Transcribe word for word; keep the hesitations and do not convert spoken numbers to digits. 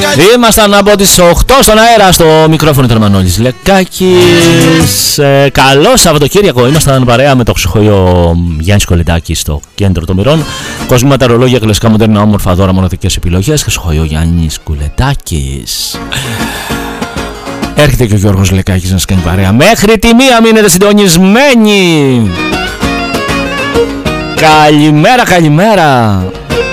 Ήμασταν από τις οκτώ στον αέρα στο μικρόφωνο του Μανώλης Λεκάκης. ε, Καλό Σαββατοκύριακο. Ήμασταν παρέα με το ψυχοϊό Γιάννης Κολεντάκη στο κέντρο των Μυρών. Κοσμήματα, ρολόγια, κλασικά μοντέρνα, όμορφα δώρα, μοναδικές επιλογές. Ψυχοϊό Γιάννης Κολεντάκης. Έρχεται και ο Γιώργος Λεκάκης να σας κάνει παρέα. Μέχρι τη μία μείνετε συντονισμένοι. Καλημέρα, καλημέρα.